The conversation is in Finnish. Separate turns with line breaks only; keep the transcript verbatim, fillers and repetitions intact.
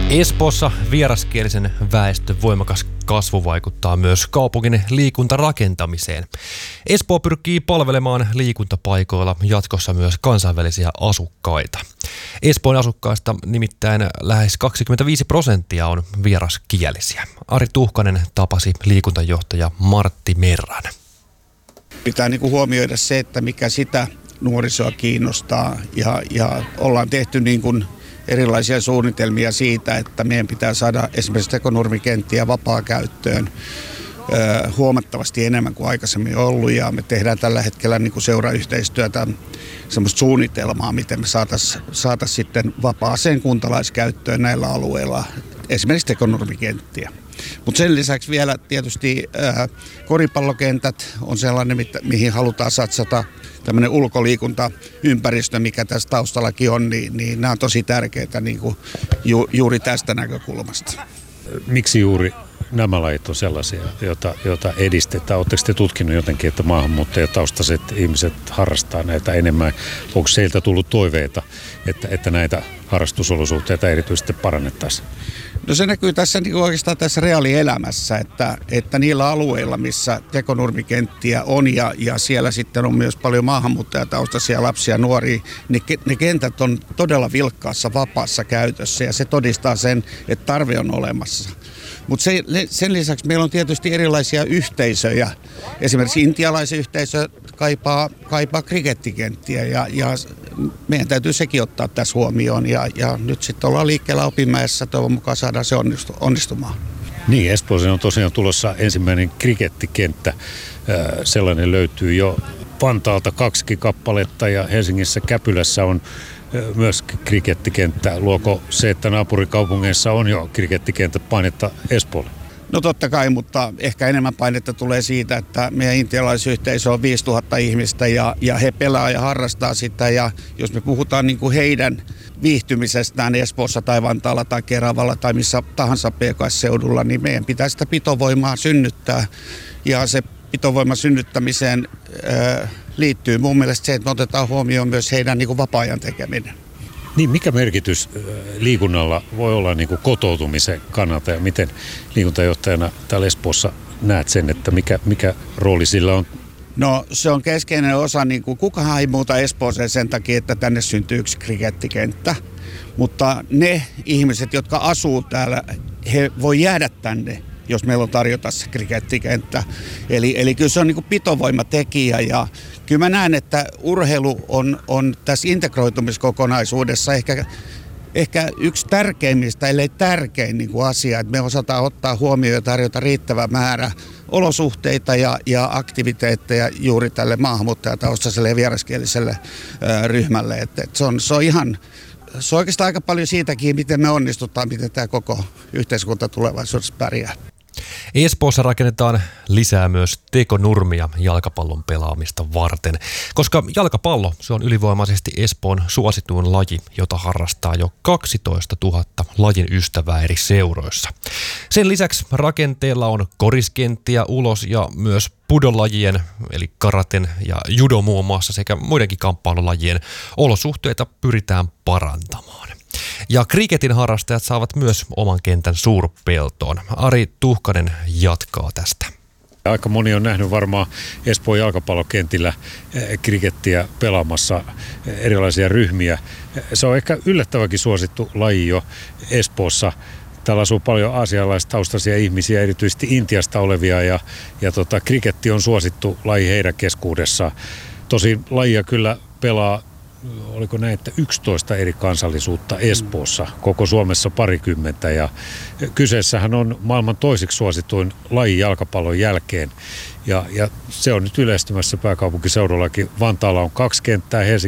Espoossa vieraskielisen väestön voimakas kasvu vaikuttaa myös kaupungin liikuntarakentamiseen. Espoo pyrkii palvelemaan liikuntapaikoilla jatkossa myös kansainvälisiä asukkaita. Espoon asukkaista nimittäin lähes kaksikymmentäviisi prosenttia on vieraskielisiä. Ari Tuhkanen tapasi liikuntajohtaja Martti Merran.
Pitää niin kuin huomioida se, että mikä sitä nuorisoa kiinnostaa ja, ja ollaan tehty niin kuin erilaisia suunnitelmia siitä, että meidän pitää saada esimerkiksi tekonurmikenttiä vapaa-käyttöön ö, huomattavasti enemmän kuin aikaisemmin ollut. Ja me tehdään tällä hetkellä niin kuin seurayhteistyötä, semmoista suunnitelmaa, miten me saataisiin saatais sitten vapaaseen kuntalaiskäyttöön näillä alueilla, esimerkiksi tekonurmikenttiä. Mutta sen lisäksi vielä tietysti ää, koripallokentät on sellainen, mihin halutaan satsata. Tämmöinen ulkoliikuntaympäristö, mikä tässä taustallakin on, niin, niin nämä on tosi tärkeitä niin kuin ju, juuri tästä näkökulmasta.
Miksi juuri nämä lajit on sellaisia, joita, joita edistetään? Oletteko te tutkinut jotenkin, että maahanmuuttajataustaiset ihmiset harrastaa näitä enemmän? Onko seiltä tullut toiveita, että, että näitä harrastusolosuhteita erityisesti parannettaisiin?
No se näkyy tässä niin oikeastaan tässä reaalielämässä, että, että niillä alueilla, missä tekonurmikenttiä on ja, ja siellä sitten on myös paljon maahanmuuttajataustaisia lapsia ja nuoria, niin ne kentät on todella vilkkaassa, vapaassa käytössä ja se todistaa sen, että tarve on olemassa. Mutta sen, sen lisäksi meillä on tietysti erilaisia yhteisöjä. Esimerkiksi intialaisen yhteisö kaipaa, kaipaa krikettikenttiä ja, ja meidän täytyy sekin ottaa tässä huomioon. Ja, ja nyt sitten ollaan liikkeellä Opinmäessä, toivon mukaan saadaan se onnistu, onnistumaan.
Niin, Espooseen on tosiaan tulossa ensimmäinen krikettikenttä. Sellainen löytyy jo Vantaalta kaksi kappaletta ja Helsingissä Käpylässä on myös krikettikenttä. Luoko se, että naapurikaupungeissa on jo krikettikentät painetta Espoolle?
No totta kai, mutta ehkä enemmän painetta tulee siitä, että meidän intialaisyhteisö on viisituhatta ihmistä ja, ja he pelaa ja harrastaa sitä. Ja jos me puhutaan niin kuin heidän viihtymisestään Espoossa tai Vantaalla tai Keravalla tai missä tahansa P K S-seudulla, niin meidän pitää sitä pitovoimaa synnyttää. Ja se pitovoiman synnyttämiseen äh, liittyy mun mielestä se, että me otetaan huomioon myös heidän niin kuin vapaa-ajan tekeminen.
Niin, mikä merkitys liikunnalla voi olla niin kuin kotoutumisen kannalta ja miten liikuntajohtajana täällä Espoossa näet sen, että mikä, mikä rooli sillä on?
No se on keskeinen osa, niin kuin kukahan ei muuta Espooseen sen takia, että tänne syntyy yksi krikettikenttä. Mutta ne ihmiset, jotka asuu täällä, he voi jäädä tänne, jos meillä on tarjota se krikettikenttä. Eli, eli kyllä se on niin kuin pitovoimatekijä ja kyllä mä näen, että urheilu on, on tässä integroitumiskokonaisuudessa ehkä, ehkä yksi tärkeimmistä, ellei tärkein niin kuin asia, että me osataan ottaa huomioon ja tarjota riittävä määrä olosuhteita ja, ja aktiviteetteja juuri tälle maahanmuuttajataustaiselle ja vieraskieliselle ää, ryhmälle. Et, et se, on, se on ihan... Se on oikeastaan aika paljon siitäkin, miten me onnistutaan, miten tämä koko yhteiskunta tulevaisuudessa pärjää.
Espoossa rakennetaan lisää myös tekonurmia jalkapallon pelaamista varten, koska jalkapallo se on ylivoimaisesti Espoon suosituin laji, jota harrastaa jo kaksitoista tuhatta lajin ystävää eri seuroissa. Sen lisäksi rakenteella on koriskenttiä ulos ja myös pudolajien eli karaten ja judo muun muassa sekä muidenkin kamppailulajien olosuhteita pyritään parantamaan. Ja kriketin harrastajat saavat myös oman kentän suurpeltoon. Ari Tuhkanen jatkaa tästä.
Aika moni on nähnyt varmaan Espoon jalkapallokentillä krikettiä pelaamassa erilaisia ryhmiä. Se on ehkä yllättävänkin suosittu laji jo Espoossa. Täällä asuu paljon aasialaistaustaisia ihmisiä, erityisesti Intiasta olevia ja, ja tota, kriketti on suosittu laji heidän keskuudessaan. Tosin lajia kyllä pelaa, oliko näin, että yksitoista eri kansallisuutta Espoossa, koko Suomessa parikymmentä. Ja kyseessähän on maailman toiseksi suosituin laji jalkapallon jälkeen. Ja, ja se on nyt yleistymässä pääkaupunkiseudullakin. Vantaalla on kaksi kenttää, Helsingissä